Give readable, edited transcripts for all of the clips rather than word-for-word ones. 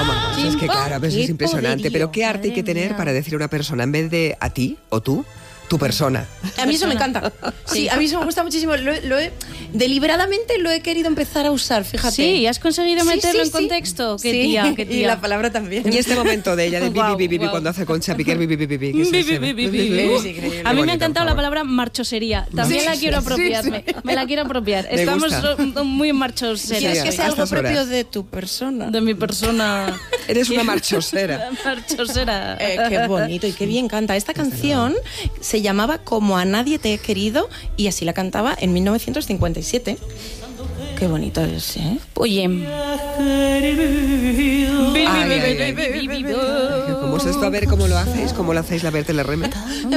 vamos, es que claro, pues es impresionante. Pero qué arte hay que tener para decir a una persona en vez de a ti o tú, tu persona. A mí eso me encanta. Sí, a mí eso me gusta muchísimo. Deliberadamente lo he querido empezar a usar, fíjate. Sí, ¿has conseguido meterlo en contexto? Qué tía, qué tía. Y la palabra también. Y este momento de ella, de bibi, cuando hace Concha Piquer, bibi. A mí me ha encantado la palabra marchosería. También la quiero apropiarme. Me la quiero apropiar. Estamos muy marchoseras. Es que sea algo propio de tu persona. De mi persona. Eres una marchosera. Marchosera. Qué bonito y qué bien canta. Esta canción se llamaba Como a nadie te he querido y así la cantaba en 1957. Qué bonito es, ¿eh? Oye. ¿Cómo es esto? A ver cómo lo hacéis. ¿Cómo lo hacéis la verte la reme? A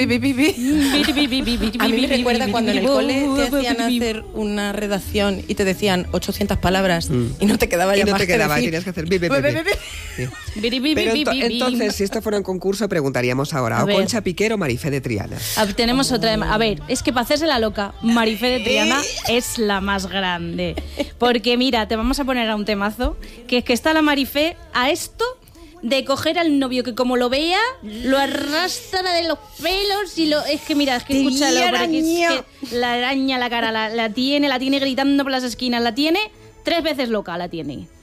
mí me recuerda cuando en el cole te hacían hacer una redacción y te decían 800 palabras y no te quedaba ya y no más te que quedaba, decir. tenías que hacer Pero entonces, si esto fuera un concurso, preguntaríamos ahora, ¿o Concha Piquer o Marifé de Triana? Tenemos otra. A ver, es que para hacerse la loca, Marifé de Triana es la más grande. Porque mira, te vamos a poner a un temazo, que es que está la Marifé a esto de coger al novio que como lo vea, lo arrastra de los pelos y es que mira, es que escúchalo, porque es que la araña la cara, la tiene gritando por las esquinas, la tiene 3 veces loca, la tiene.